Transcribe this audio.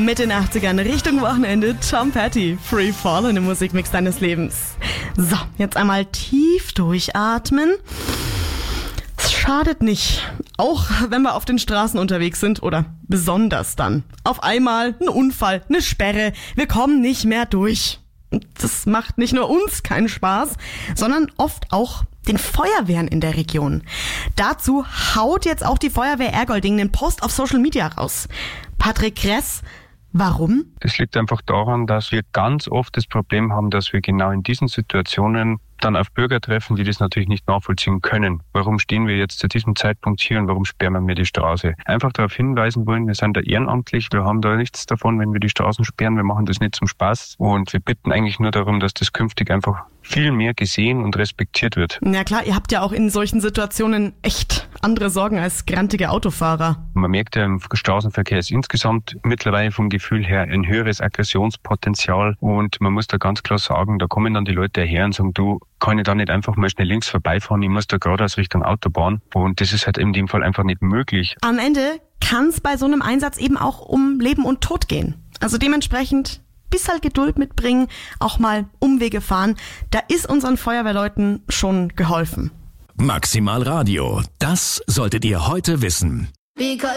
Mit den 80ern Richtung Wochenende. Tom Petty, Free Fallen im Musikmix deines Lebens. So, jetzt einmal tief durchatmen. Es schadet nicht, auch wenn wir auf den Straßen unterwegs sind oder besonders dann. Auf einmal ein Unfall, eine Sperre, wir kommen nicht mehr durch. Das macht nicht nur uns keinen Spaß, sondern oft auch den Feuerwehren in der Region. Dazu haut jetzt auch die Feuerwehr Ergolding einen Post auf Social Media raus. Patrick Kress, warum? Es liegt einfach daran, dass wir ganz oft das Problem haben, dass wir genau in diesen Situationen dann auf Bürger treffen, die das natürlich nicht nachvollziehen können. Warum stehen wir jetzt zu diesem Zeitpunkt hier und warum sperren wir die Straße? Einfach darauf hinweisen wollen, wir sind da ehrenamtlich, wir haben da nichts davon, wenn wir die Straßen sperren, wir machen das nicht zum Spaß und wir bitten eigentlich nur darum, dass das künftig einfach viel mehr gesehen und respektiert wird. Na klar, ihr habt ja auch in solchen Situationen echt andere Sorgen als grantige Autofahrer. Man merkt ja, im Straßenverkehr ist insgesamt mittlerweile vom Gefühl her ein höheres Aggressionspotenzial und man muss da ganz klar sagen, da kommen dann die Leute her und sagen, du, kann ich da nicht einfach mal schnell links vorbeifahren, ich muss da geradeaus Richtung Autobahn und das ist halt in dem Fall einfach nicht möglich. Am Ende kann es bei so einem Einsatz eben auch um Leben und Tod gehen. Also dementsprechend bisschen Geduld mitbringen, auch mal Umwege fahren. Da ist unseren Feuerwehrleuten schon geholfen. Maximal Radio, das solltet ihr heute wissen.